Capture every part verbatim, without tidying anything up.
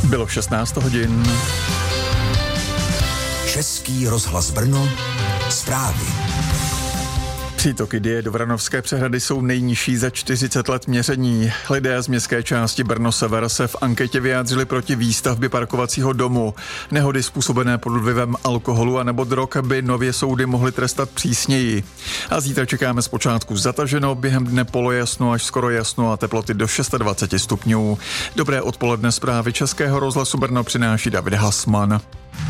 Bylo šestnáct hodin. Český rozhlas Brno, zprávy. Přítoky Dyje do Vranovské přehrady jsou nejnižší za čtyřicet let měření. Lidé z městské části Brno Sever se v anketě vyjádřili proti výstavbě parkovacího domu. Nehody způsobené pod vlivem alkoholu anebo drog by nově soudy mohly trestat přísněji. A zítra čekáme zpočátku zataženo, během dne polojasno až skoro jasno a teploty do dvacet šest stupňů. Dobré odpoledne, zprávy Českého rozhlasu Brno přináší David Hasman.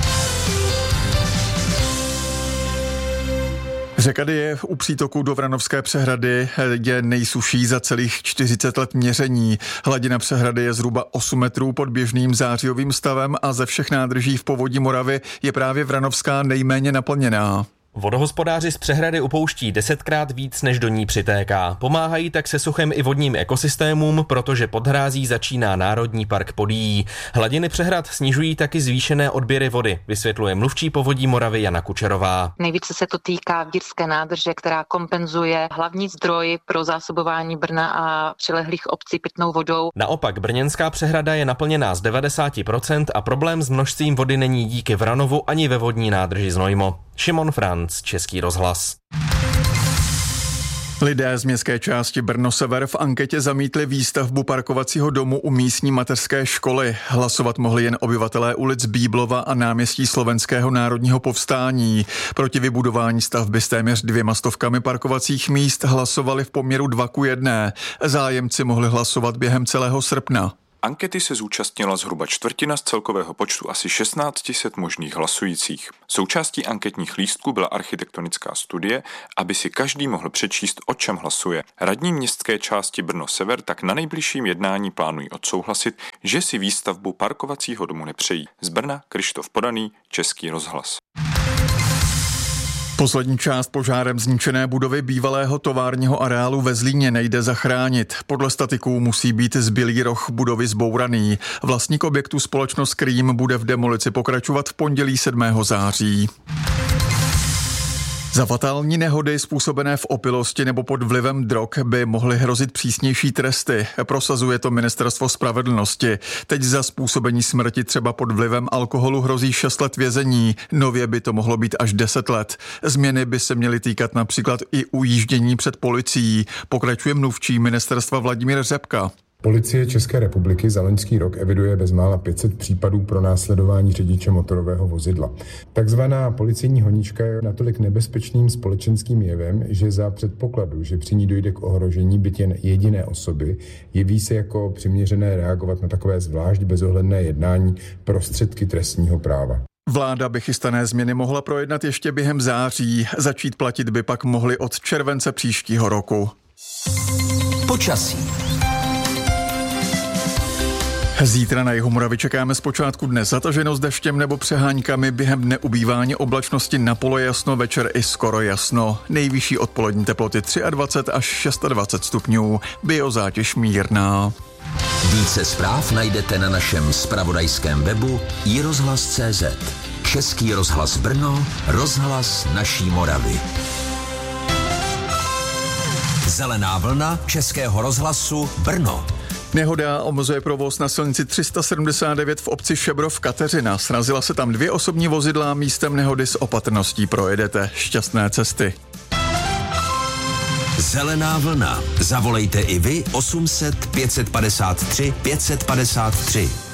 Řeka Dyje u přítoku do Vranovské přehrady je nejsušší za celých čtyřicet let měření. Hladina přehrady je zhruba osm metrů pod běžným zářijovým stavem a ze všech nádrží v povodí Moravy je právě Vranovská nejméně naplněná. Vodohospodáři z přehrady upouští desetkrát víc, než do ní přitéká. Pomáhají tak se suchem i vodním ekosystémům, protože pod hrází začíná Národní park Podyjí. Hladiny přehrad snižují taky zvýšené odběry vody, vysvětluje mluvčí povodí Moravy Jana Kučerová. Nejvíce se to týká Vdírské nádrže, která kompenzuje hlavní zdroj pro zásobování Brna a přilehlých obcí pitnou vodou. Naopak brněnská přehrada je naplněná z devadesát procent a problém s množstvím vody není díky Vranovu ani ve vodní nádrži Znojmo. Šimon Franc, Český rozhlas. Lidé z městské části Brno Sever v anketě zamítli výstavbu parkovacího domu u místní mateřské školy. Hlasovat mohli jen obyvatelé ulic Bíblova a náměstí Slovenského národního povstání. Proti vybudování stavby s téměř dvěma stovkami parkovacích míst hlasovali v poměru dva ku jedné. Zájemci mohli hlasovat během celého srpna. Ankety se zúčastnila zhruba čtvrtina z celkového počtu asi šestnáct set možných hlasujících. Součástí anketních lístků byla architektonická studie, aby si každý mohl přečíst, o čem hlasuje. Radní městské části Brno Sever tak na nejbližším jednání plánují odsouhlasit, že si výstavbu parkovacího domu nepřejí. Z Brna Krištof Podaný, Český rozhlas. Poslední část požárem zničené budovy bývalého továrního areálu ve Zlíně nejde zachránit. Podle statiků musí být zbylý roh budovy zbouraný. Vlastník objektu společnost Krím bude v demolici pokračovat v pondělí sedmého září. Za fatální nehody způsobené v opilosti nebo pod vlivem drog by mohly hrozit přísnější tresty. Prosazuje to Ministerstvo spravedlnosti. Teď za způsobení smrti třeba pod vlivem alkoholu hrozí šest let vězení. Nově by to mohlo být až deset let. Změny by se měly týkat například i ujíždění před policií. Pokračuje mluvčí ministerstva Vladimír Řepka. Policie České republiky za loňský rok eviduje bezmála pět set případů pro následování řidiče motorového vozidla. Takzvaná policejní honička je natolik nebezpečným společenským jevem, že za předpokladu, že při ní dojde k ohrožení byt jen jediné osoby, jeví se jako přiměřené reagovat na takové zvlášť bezohledné jednání prostředky trestního práva. Vláda by chystané změny mohla projednat ještě během září. Začít platit by pak mohly od července příštího roku. Počasí. Zítra na jihu Moravy čekáme zpočátku dne zataženo s deštěm nebo přeháňkami, během dne ubývání oblačnosti na polojasno, večer i skoro jasno. Nejvyšší odpolední teploty dvacet tři až dvacet šest stupňů, biozátěž mírná. Více zpráv najdete na našem zpravodajském webu i rozhlas tečka cé zet. Český rozhlas Brno, rozhlas naší Moravy. Zelená vlna Českého rozhlasu Brno. Nehoda omezuje provoz na silnici tři sta sedmdesát devět v obci Šebrov Kateřina. Srazila se tam dvě osobní vozidla, místem nehody s opatrností projedete. Šťastné cesty. Zelená vlna. Zavolejte i vy osm set pět set padesát tři pět set padesát tři.